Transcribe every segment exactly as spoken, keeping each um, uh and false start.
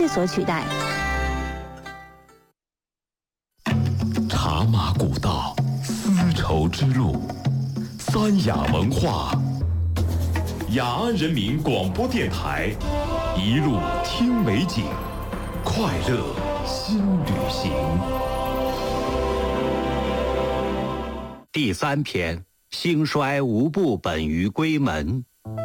式所取代。 茶马古道，丝绸之路，三雅文化。雅安人民广播电台，一路听美景，快乐新旅行。 第三篇：兴衰无不本于闺门。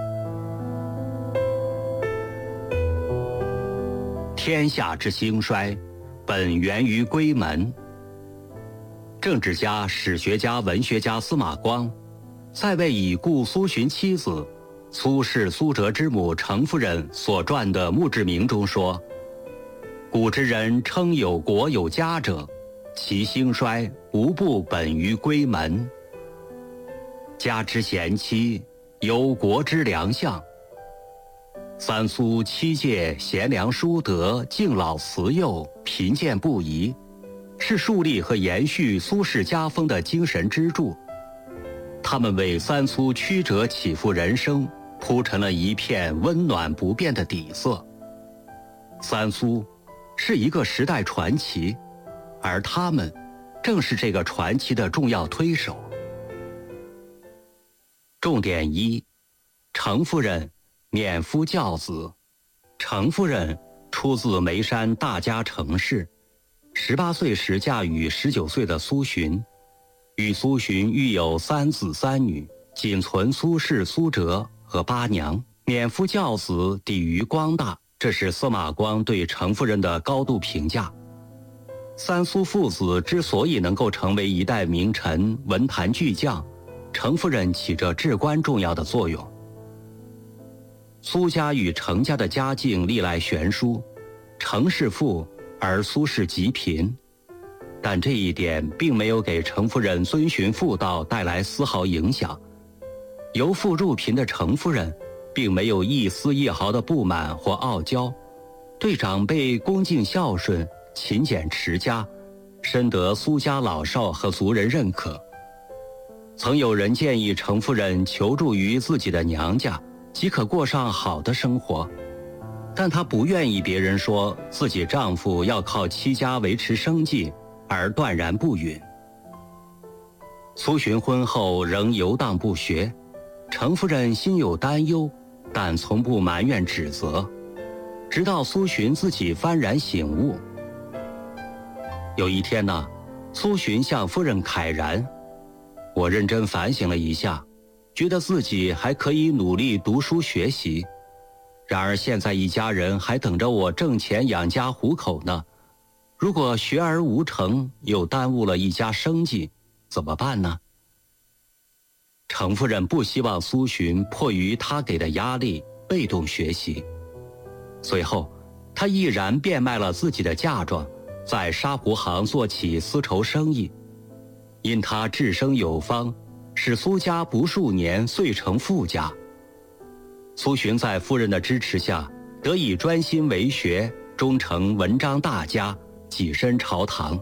天下之兴衰，本源于闺门。政治家、史学家、文学家司马光，在为已故苏洵妻子苏轼苏辙之母程夫人所撰的墓志铭中说：古之人称有国有家者，其兴衰无不本于闺门。家之贤妻，有国之良相。三苏七戒贤良淑德，敬老慈幼，贫贱不移，是树立和延续苏轼家风的精神支柱。他们为三苏曲折起伏人生铺陈了一片温暖不变的底色。三苏是一个时代传奇，而他们正是这个传奇的重要推手。重点一：程夫人免夫教子。程夫人出自眉山大家程氏，十八岁时嫁与十九岁的苏洵，与苏洵育有三子三女，仅存苏轼、苏辙和八娘。免夫教子，抵于光大，这是司马光对程夫人的高度评价。三苏父子之所以能够成为一代名臣、文坛巨匠，程夫人起着至关重要的作用。苏家与程家的家境历来悬殊，程氏富而苏氏极贫，但这一点并没有给程夫人遵循妇道带来丝毫影响。由富入贫的程夫人并没有一丝一毫的不满或傲娇，对长辈恭敬孝顺，勤俭持家，深得苏家老少和族人认可。曾有人建议程夫人求助于自己的娘家，即可过上好的生活，但她不愿意别人说自己丈夫要靠妻家维持生计，而断然不允。苏洵婚后仍游荡不学，程夫人心有担忧，但从不埋怨指责，直到苏洵自己幡然醒悟。有一天呢，苏洵向夫人慨然：我认真反省了一下，觉得自己还可以努力读书学习，然而现在一家人还等着我挣钱养家糊口呢，如果学而无成，又耽误了一家生计，怎么办呢？程夫人不希望苏洵迫于他给的压力被动学习，随后她毅然变卖了自己的嫁妆，在纱布行做起丝绸生意。因他治生有方，使苏家不数年遂成富家。苏洵在夫人的支持下，得以专心为学，终成文章大家，跻身朝堂。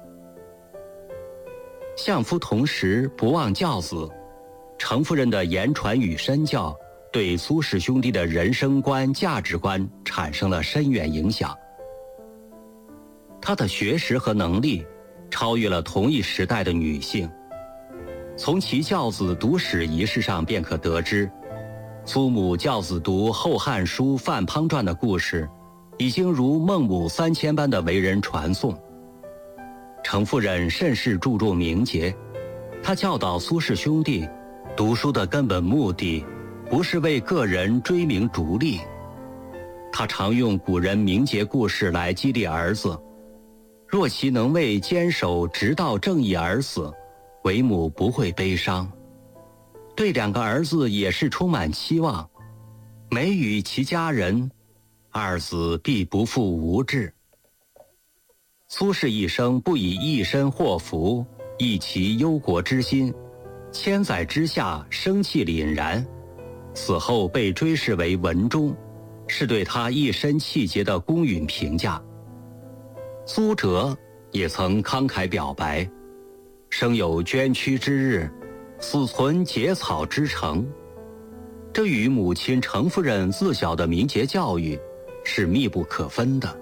相夫同时，不忘教子。程夫人的言传与身教，对苏氏兄弟的人生观、价值观产生了深远影响。她的学识和能力超越了同一时代的女性。从其教子读史仪式上便可得知，苏母教子读《后汉书·范滂传》的故事，已经如孟母三迁般的为人传颂。程夫人甚是注重名节，她教导苏氏兄弟，读书的根本目的不是为个人追名逐利。她常用古人名节故事来激励儿子，若其能为坚守直道正义而死，为母不会悲伤。对两个儿子也是充满期望，每与其家人，二子必不负无志。苏轼一生不以一身祸福，以其忧国之心，千载之下生气凛然，死后被追谥为文忠，是对他一身气节的公允评价。苏辙也曾慷慨表白：生有捐躯之日，死存结草之城。这与母亲程夫人自小的名节教育是密不可分的。